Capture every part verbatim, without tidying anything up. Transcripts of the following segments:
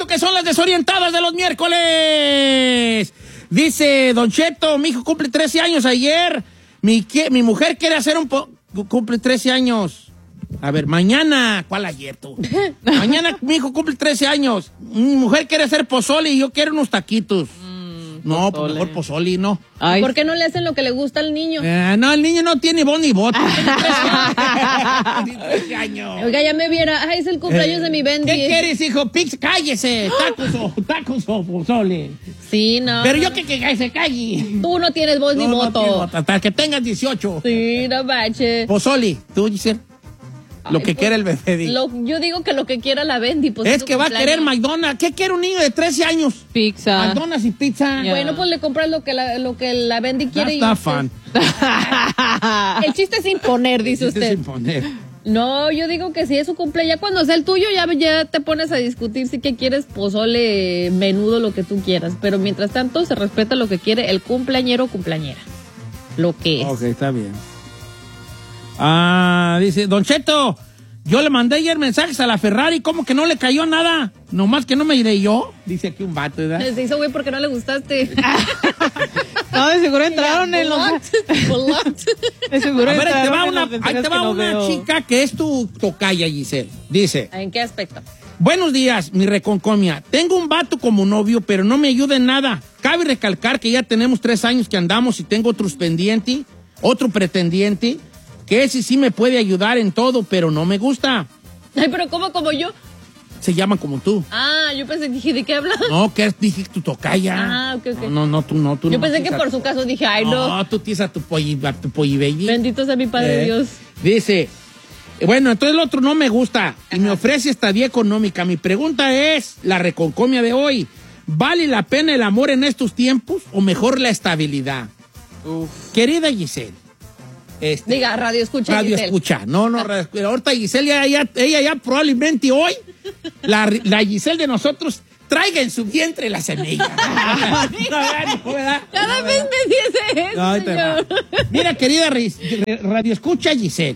que son las desorientadas de los miércoles. Dice Don Cheto, mi hijo cumple trece años ayer. Mi, mi mujer quiere hacer un... Po cumple trece años. A ver, mañana... ¿Cuál ayer tú? Mañana mi hijo cumple trece años. Mi mujer quiere hacer pozole y yo quiero unos taquitos. No, pues mejor pozole, no. Ay. ¿Por qué no le hacen lo que le gusta al niño? Eh, no, el niño no tiene bon ni voto. Tiene trece años. Oiga, ya me viera. Ay, es el cumpleaños eh, de mi Bendy. ¿Qué quieres, hijo? Pix, cállese. Tacos o, tacos o pozole. Sí, no. Pero yo que, que se calle. Tú no tienes voz no, ni voto. No voto. Hasta que tengas dieciocho. Sí, no manches. Pozole, tú, Giselle. Lo Ay, que pues, quiera el bebé. Lo, yo digo que lo que quiera la Bendy. Pues, es que va cumpleaños. A querer McDonald's. ¿Qué quiere un niño de trece años? Pizza. McDonald's y pizza. Yeah. Bueno, pues le compras lo que la, lo que la Bendy quiere. Ya está fan. El chiste es imponer, dice el chiste usted. Es imponer. No, yo digo que si es su cumpleaños, ya cuando sea el tuyo, ya, ya te pones a discutir si que quieres pozole, menudo, lo que tú quieras. Pero mientras tanto, se respeta lo que quiere el cumpleañero o cumpleañera. Lo que es. Ok, está bien. Ah, dice, Don Cheto, yo le mandé ayer mensajes a la Ferrari, ¿cómo que no le cayó nada? Nomás que no me iré yo. Dice aquí un vato, ¿verdad? Se hizo güey porque no le gustaste. No, de seguro entraron en los... De seguro a ver, ahí te va una, ahí te va no una chica que es tu tocaya, Giselle. Dice... ¿En qué aspecto? Buenos días, mi reconcomia. Tengo un vato como novio, pero no me ayuda en nada. Cabe recalcar que ya tenemos tres años que andamos y tengo otros pendientes, otro pretendiente, que ese sí me puede ayudar en todo, pero no me gusta. Ay, pero ¿cómo como yo? Se llaman como tú. Ah, yo pensé, dije, ¿de qué hablas? No, que dije tu tocaya. Ah, ok, ok. No, no, no, tú no. Tú yo no, pensé que por tu... su caso dije, ay, no. No, tú tienes a tu polli, a tu polli baby. Bendito sea mi Padre eh, Dios. Dice, bueno, entonces el otro no me gusta y Ajá. me ofrece estadía económica. Mi pregunta es, la reconcomia de hoy, ¿vale la pena el amor en estos tiempos o mejor la estabilidad? Uf. Querida Giselle. Este, Diga, radio escucha. Radio Giselle. escucha. No, no, radio escucha. Ahorita Giselle, ya, ya, ella ya probablemente hoy, la, la Giselle de nosotros, traiga en su vientre la semilla. no, no, Cada no, vez me dice eso, no, señor. Mira, querida radio escucha Giselle,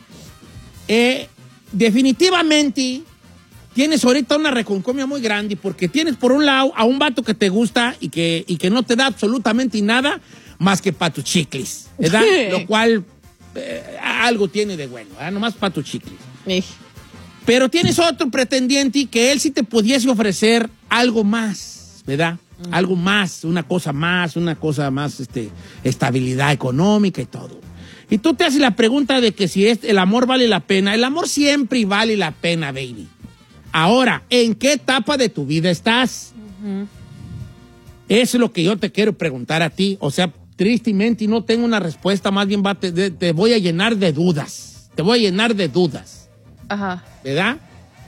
eh, definitivamente tienes ahorita una reconcomia muy grande porque tienes por un lado a un vato que te gusta y que, y que no te da absolutamente nada más que para tus chicles, ¿verdad? Sí. Lo cual... Eh, algo tiene de bueno, ¿eh? Nomás para tu chicle. Sí. Pero tienes otro pretendiente que él sí te pudiese ofrecer algo más, ¿verdad? Mm. Algo más, una cosa más, una cosa más, este, estabilidad económica y todo. Y tú te haces la pregunta de que si es, el amor vale la pena. El amor siempre vale la pena, baby. Ahora, ¿en qué etapa de tu vida estás? Uh-huh. Eso es lo que yo te quiero preguntar a ti. O sea, tristemente no tengo una respuesta, más bien va, te, te voy a llenar de dudas. Te voy a llenar de dudas. Ajá. ¿Verdad?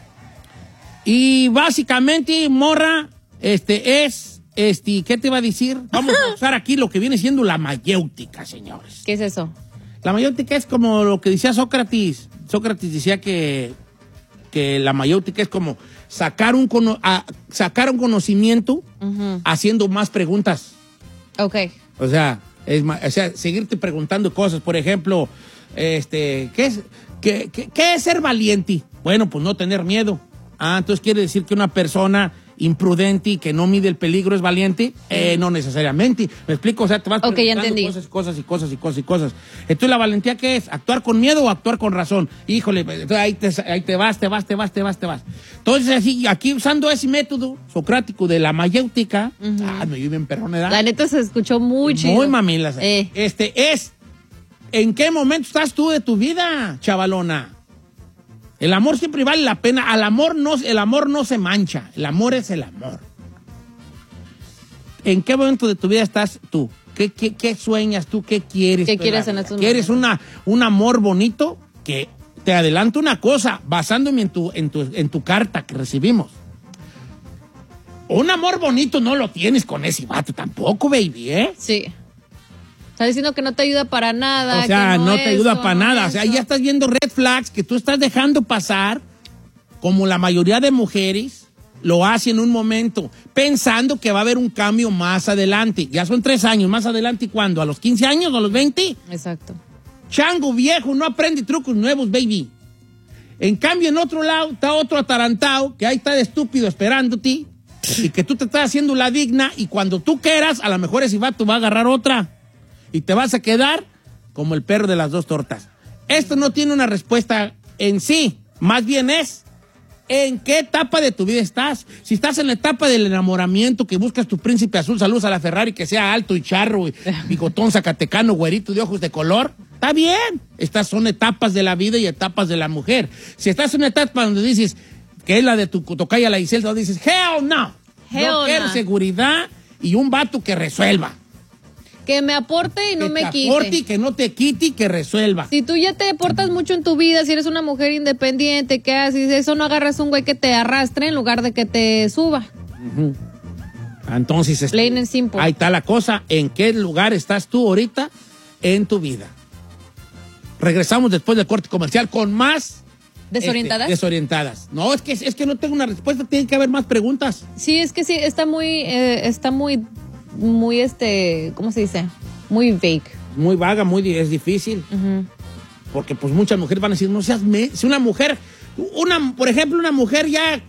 Y básicamente, morra, este es, este, ¿qué te iba a decir? Vamos a usar aquí lo que viene siendo la mayéutica, señores. ¿Qué es eso? La mayéutica es como lo que decía Sócrates. Sócrates decía que, que la mayéutica es como sacar un, cono, a, sacar un conocimiento uh-huh. haciendo más preguntas. Ok. O sea, es, o sea, seguirte preguntando cosas. Por ejemplo, este, ¿qué es, qué, qué, qué es ser valiente? Bueno, pues no tener miedo. Ah, entonces quiere decir que una persona imprudente y que no mide el peligro es valiente. Eh, no necesariamente. ¿Me explico? O sea, te vas okay, preguntando cosas, cosas y cosas y cosas y cosas. Entonces, ¿la valentía qué es? ¿Actuar con miedo o actuar con razón? Híjole, ahí te, ahí te vas, te vas, te vas, te vas, te vas. Entonces, así, aquí usando ese método socrático de la mayéutica, uh-huh. ah, me vive en perrón, ¿edad? La neta se escuchó muy chido. Muy mamilas. Eh. Este es, ¿en qué momento estás tú de tu vida, chavalona? El amor siempre vale la pena. Al amor no, el amor no se mancha. El amor es el amor. ¿En qué momento de tu vida estás tú? ¿Qué, qué, qué sueñas tú? ¿Qué quieres? ¿Qué quieres en estos ¿Quieres una, un amor bonito? Que te adelanto una cosa, basándome en tu, en tu, en tu carta que recibimos. Un amor bonito no lo tienes con ese vato tampoco, baby, ¿eh? Sí. Está diciendo que no te ayuda para nada. O sea, que no, no te ayuda eso, para no nada. eso. O sea, ya estás viendo red flags que tú estás dejando pasar, como la mayoría de mujeres lo hace en un momento, pensando que va a haber un cambio más adelante. Ya son tres años, más adelante, ¿y cuándo? ¿A los quince años o a los veinte? Exacto. Chango viejo, no aprende trucos nuevos, baby. En cambio, en otro lado, está otro atarantado, que ahí está de estúpido esperándote, y que tú te estás haciendo la digna y cuando tú quieras, a lo mejor ese vato va a agarrar otra y te vas a quedar como el perro de las dos tortas. Esto no tiene una respuesta en sí, más bien es en qué etapa de tu vida estás. Si estás en la etapa del enamoramiento, que buscas tu príncipe azul, saludos a la Ferrari, que sea alto y charro, y bigotón zacatecano, güerito de ojos de color, está bien. Estas son etapas de la vida y etapas de la mujer. Si estás en una etapa donde dices, que es la de tu tocaya, la Isel, donde dices, hell no. Hell Yo quiero no. seguridad y un vato que resuelva. Que me aporte y no que me te quite. aporte y que no te quite y que resuelva. Si tú ya te aportas mucho en tu vida, si eres una mujer independiente, ¿qué haces? Eso no agarras un güey que te arrastre en lugar de que te suba. Uh-huh. Entonces, este, Plain and simple. ahí está la cosa. ¿En qué lugar estás tú ahorita en tu vida? Regresamos después del corte comercial con más... ¿Desorientadas? Este, desorientadas. No, es que, es que no tengo una respuesta. Tiene que haber más preguntas. Sí, es que sí, está muy, eh, está muy, muy, este, ¿cómo se dice? Muy vague. Muy vaga, muy es difícil. Uh-huh. Porque pues muchas mujeres van a decir, no seas... Me si una mujer, una, por ejemplo, una mujer ya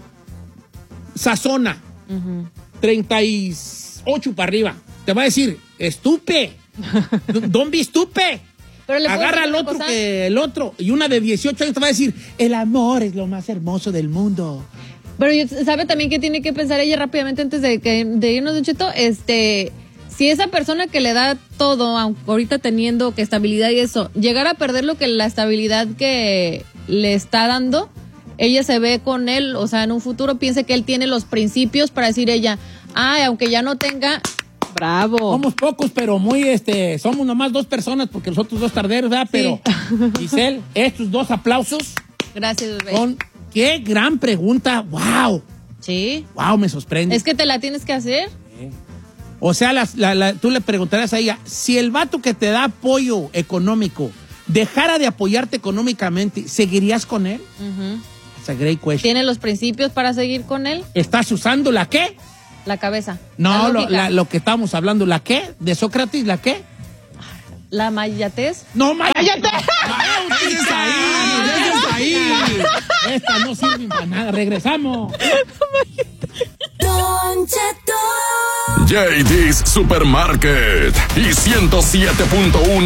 sazona, uh-huh. treinta y ocho para arriba, te va a decir, estupe, don't be estupe. Pero le agarra al otro que el otro. Y una de dieciocho años te va a decir, el amor es lo más hermoso del mundo. Pero sabe también que tiene que pensar ella rápidamente antes de, que, de irnos, Don Cheto, este... Si esa persona que le da todo, aunque ahorita teniendo que estabilidad y eso, llegara a perder lo que la estabilidad que le está dando, ella se ve con él, o sea, en un futuro piense que él tiene los principios para decir ella, ay, aunque ya no tenga, bravo. Somos pocos, pero muy, este, somos nomás dos personas, porque los otros dos tarderos, ¿verdad? Pero, sí. Giselle, estos dos aplausos. Gracias, bebé. Son, qué gran pregunta, wow. Sí. Wow, me sorprende. Es que te la tienes que hacer. O sea, la, la, la, tú le preguntarías a ella, si el vato que te da apoyo económico dejara de apoyarte económicamente, ¿seguirías con él? Uh-huh. It's a great question. ¿Tiene los principios para seguir con él? ¿Estás usando la qué? La cabeza. No, la lo, la, lo que estamos hablando, ¿la qué? ¿De Sócrates, la qué? ¿La mayatez? ¡No, mayatez! ¡Esa es ahí! ¡Esa es ahí! Esta no sirve para nada. Regresamos. Don Cheto. J D's Supermarket y ciento siete punto uno